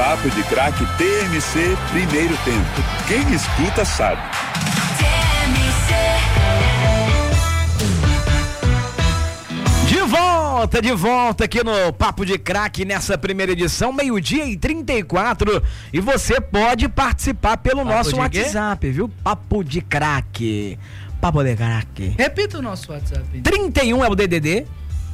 Papo de Craque TMC Primeiro Tempo. Quem escuta sabe. De volta aqui no Papo de Craque nessa primeira edição, 12:34, e você pode participar pelo nosso WhatsApp, viu? Papo de Craque. Papo de Craque. Repita o nosso WhatsApp. 31 é o DDD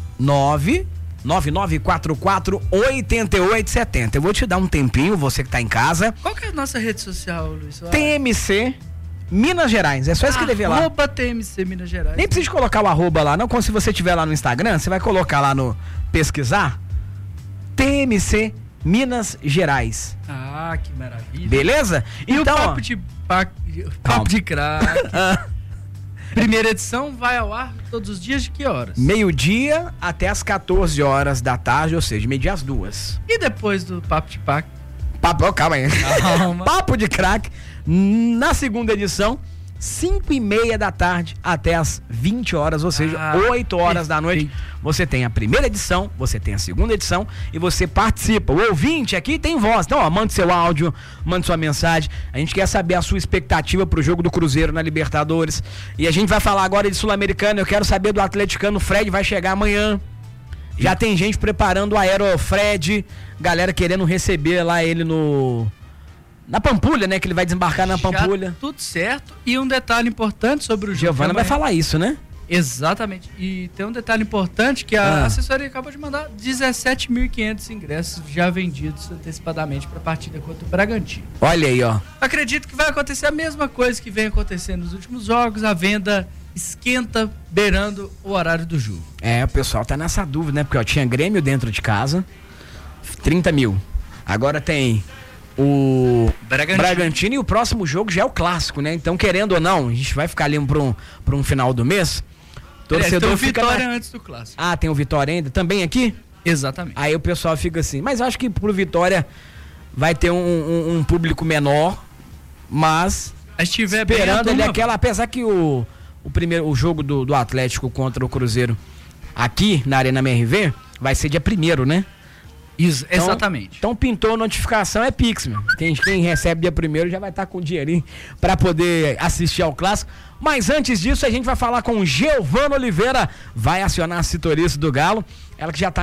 999448870. Eu vou te dar um tempinho, você que tá em casa. Qual que é a nossa rede social, Luiz? TMC Minas Gerais, é só escrever lá. Arroba TMC Minas Gerais. Nem precisa colocar o arroba lá, não. Como se você tiver lá no Instagram, você vai colocar lá no pesquisar TMC Minas Gerais. Ah, que maravilha. Beleza? E então, o Papo de Craque. Primeira edição vai ao ar todos os dias de que horas? 12:00 até as 14 horas da tarde, ou seja, 12:00 às 2:00. E depois do Papo de Pac? Calma aí. Calma. Papo de Craque, na segunda edição, 5:30 da tarde até as 20 horas, ou seja, 8 horas da noite. Você tem a primeira edição, você tem a segunda edição e você participa. O ouvinte aqui tem voz. Então, ó, mande seu áudio, mande sua mensagem. A gente quer saber a sua expectativa pro jogo do Cruzeiro na Libertadores. E a gente vai falar agora de Sul-Americano. Eu quero saber do atleticano. O Fred vai chegar amanhã. Já tem gente preparando o Aerofred, galera querendo receber lá ele na Pampulha, né? Que ele vai desembarcar na Pampulha. Tudo certo. E um detalhe importante sobre o jogo. Giovana vai falar isso, né? Exatamente. E tem um detalhe importante que a assessoria acabou de mandar: 17.500 ingressos já vendidos antecipadamente para a partida contra o Bragantino. Olha aí, ó. Acredito que vai acontecer a mesma coisa que vem acontecendo nos últimos jogos. A venda esquenta beirando o horário do jogo. É, o pessoal tá nessa dúvida, né? Porque ó, tinha Grêmio dentro de casa, 30 mil. Agora tem o Bragantino e o próximo jogo já é o clássico, né? Então, querendo ou não, a gente vai ficar ali pra um final do mês. Torcedor tem o fica Vitória antes do clássico. Ah, tem o Vitória ainda? Também aqui? Exatamente. Aí o pessoal fica assim, mas eu acho que pro Vitória vai ter um público menor, mas esperando ele aquela, apesar que o jogo do Atlético contra o Cruzeiro aqui na Arena MRV vai ser dia 1º, né? Exatamente. Então pintou a notificação, é Pix, meu. Quem recebe dia 1º já vai estar com o dinheirinho pra poder assistir ao clássico. Mas antes disso, a gente vai falar com Giovana Oliveira, vai acionar a setorista do Galo, ela que já tá